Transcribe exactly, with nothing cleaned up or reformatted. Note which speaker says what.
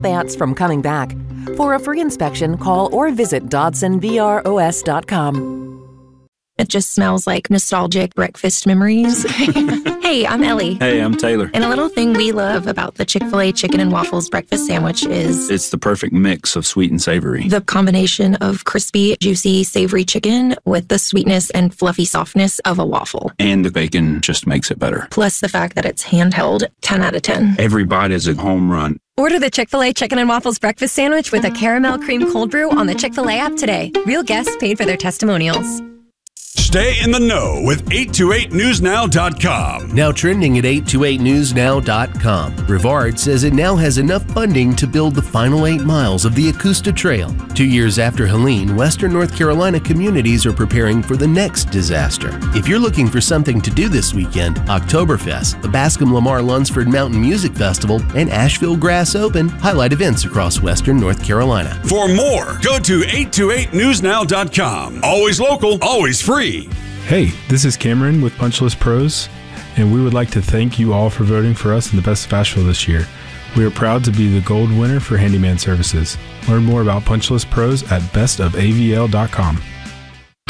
Speaker 1: ants from coming back. For a free inspection, call or visit Dodson V R O S dot com.
Speaker 2: It just smells like nostalgic breakfast memories. Hey, I'm Ellie.
Speaker 3: Hey, I'm Taylor.
Speaker 2: And a little thing we love about the Chick-fil-A Chicken and Waffles breakfast sandwich is...
Speaker 3: It's the perfect mix of sweet and savory.
Speaker 2: The combination of crispy, juicy, savory chicken with the sweetness and fluffy softness of a waffle.
Speaker 3: And the bacon just makes it better.
Speaker 2: Plus the fact that it's handheld, ten out of ten.
Speaker 3: Every bite is a home run.
Speaker 4: Order the Chick-fil-A Chicken and Waffles breakfast sandwich with a caramel cream cold brew on the Chick-fil-A app today. Real guests paid for their testimonials.
Speaker 5: Stay in the know with eight two eight news now dot com.
Speaker 6: Now trending at eight two eight news now dot com. Brevard says it now has enough funding to build the final eight miles of the Akusta Trail. Two years after Helene, Western North Carolina communities are preparing for the next disaster. If you're looking for something to do this weekend, Oktoberfest, the Bascom Lamar Lunsford Mountain Music Festival, and Asheville Grass Open highlight events across Western North Carolina.
Speaker 5: For more, go to eight two eight news now dot com. Always local, always free.
Speaker 7: Hey, this is Cameron with Punchless Pros, and we would like to thank you all for voting for us in the Best of Asheville this year. We are proud to be the gold winner for handyman services. Learn more about Punchless Pros at best of A V L dot com.